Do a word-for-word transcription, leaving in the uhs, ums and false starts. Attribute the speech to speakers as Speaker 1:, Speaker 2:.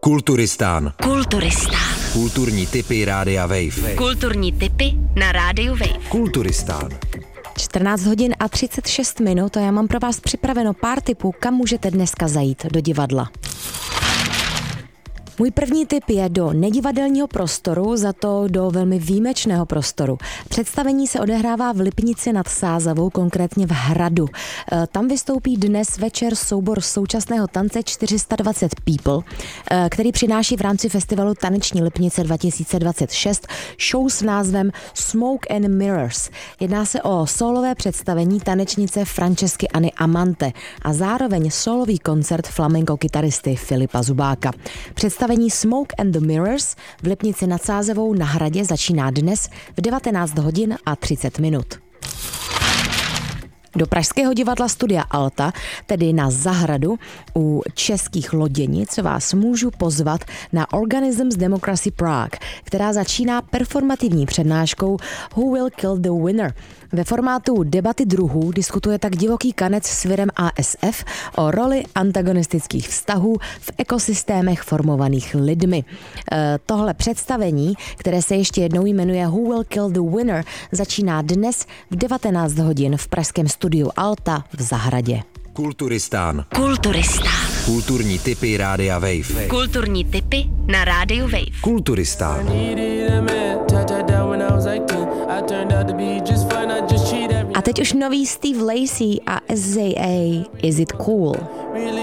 Speaker 1: Kulturistán.
Speaker 2: Kulturistán.
Speaker 1: Kulturní tipy Rádia Wave.
Speaker 2: Kulturní tipy na Rádiu Wave.
Speaker 1: Kulturistán.
Speaker 3: čtrnáct hodin a třicet šest minut a já mám pro vás připraveno pár tipů, kam můžete dneska zajít do divadla. Můj první tip je do nedivadelního prostoru, za to do velmi výjimečného prostoru. Představení se odehrává v Lipnici nad Sázavou, konkrétně v Hradu. Tam vystoupí dnes večer soubor současného tance čtyři sta dvacet People, který přináší v rámci festivalu Taneční Lipnice dva tisíce dvacet šest show s názvem Smoke and Mirrors. Jedná se o solové představení tanečnice Francesky Anny Amante a zároveň solový koncert flamenco kytaristy Filipa Zubáka. Představení Smoke and the Mirrors v Lipnici nad Sázavou na Hradě začíná dnes v devatenáct hodin a třicet minut. Do pražského divadla Studia Alta, tedy na Zahradu u Českých Loděnic, vás můžu pozvat na Organisms Democracy Prague, která začíná performativní přednáškou Who Will Kill the Winner. Ve formátu debaty druhů diskutuje tak divoký kanec s virem A S F o roli antagonistických vztahů v ekosystémech formovaných lidmi. E, tohle představení, které se ještě jednou jmenuje Who Will Kill the Winner, začíná dnes v devatenáct hodin v pražském studiu Alta v Zahradě.
Speaker 1: Kulturistán.
Speaker 2: Kulturistán.
Speaker 1: Kulturní tipy Rádia Wave.
Speaker 2: Kulturní tipy na Rádiu Wave.
Speaker 1: Kulturistán.
Speaker 3: A teď už nový Steve Lacy a S Z A Is It Cool.